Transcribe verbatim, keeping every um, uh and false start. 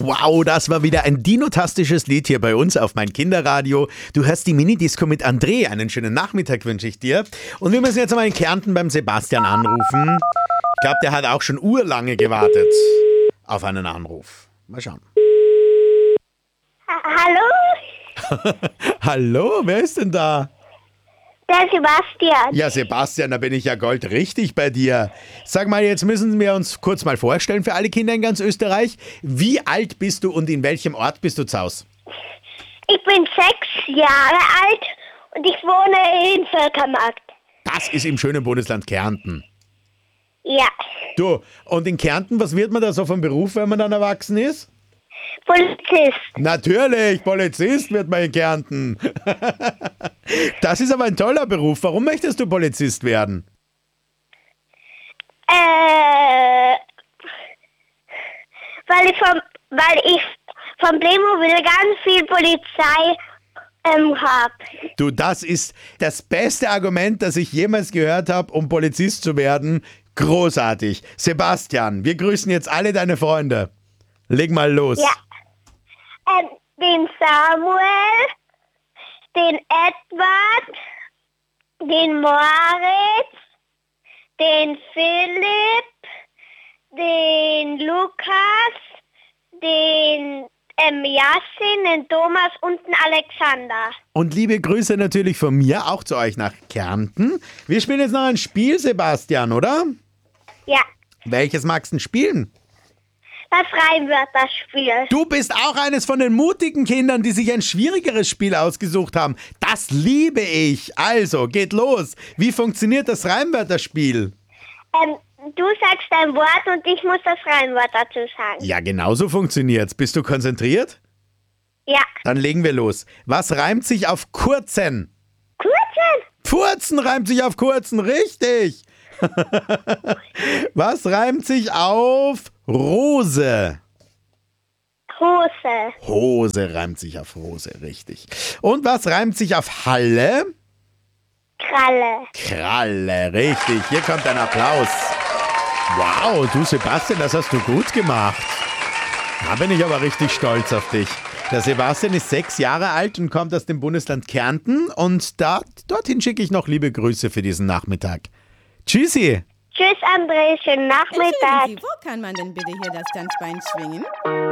Wow, das war wieder ein dinotastisches Lied hier bei uns auf mein Kinderradio. Du hörst die Minidisco mit André. Einen schönen Nachmittag wünsche ich dir. Und wir müssen jetzt mal in Kärnten beim Sebastian anrufen. Ich glaube, der hat auch schon urlange gewartet auf einen Anruf. Mal schauen. Hallo? Hallo, wer ist denn da? Der Sebastian. Ja, Sebastian, da bin ich ja goldrichtig bei dir. Sag mal, jetzt müssen wir uns kurz mal vorstellen für alle Kinder in ganz Österreich. Wie alt bist du und in welchem Ort bist du zu Hause? Ich bin sechs Jahre alt und ich wohne in Völkermarkt. Das ist im schönen Bundesland Kärnten. Ja. Du, und in Kärnten, was wird man da so vom Beruf, wenn man dann erwachsen ist? Polizist. Natürlich, Polizist wird man in Kärnten. Das ist aber ein toller Beruf. Warum möchtest du Polizist werden? Äh, weil ich vom, weil ich vom Playmobil ganz viel Polizei ähm, habe. Du, das ist das beste Argument, das ich jemals gehört habe, um Polizist zu werden. Großartig. Sebastian, wir grüßen jetzt alle deine Freunde. Leg mal los. Ja. Ähm, den Samuel, den Edward, den Moritz, den Philipp, den Lukas, den ähm, Yassin, den Thomas und den Alexander. Und liebe Grüße natürlich von mir auch zu euch nach Kärnten. Wir spielen jetzt noch ein Spiel, Sebastian, oder? Ja. Welches magst du denn spielen? Das Reimwörterspiel. Du bist auch eines von den mutigen Kindern, die sich ein schwierigeres Spiel ausgesucht haben. Das liebe ich. Also, geht los. Wie funktioniert das Reimwörterspiel? Ähm, du sagst ein Wort und ich muss das Reimwort dazu sagen. Ja, genau so funktioniert's. Bist du konzentriert? Ja. Dann legen wir los. Was reimt sich auf kurzen? Kurzen. Furzen reimt sich auf kurzen, richtig. Was reimt sich auf Rose? Hose. Hose reimt sich auf Rose, richtig. Und was reimt sich auf Halle? Kralle. Kralle, richtig. Hier kommt ein Applaus. Wow, du Sebastian, das hast du gut gemacht. Da bin ich aber richtig stolz auf dich. Der Sebastian ist sechs Jahre alt und kommt aus dem Bundesland Kärnten. Und da, dorthin schicke ich noch liebe Grüße für diesen Nachmittag. Tschüssi. Tschüss, André. Schönen Nachmittag. Entschuldigen Sie, wo kann man denn bitte hier das Tanzbein schwingen?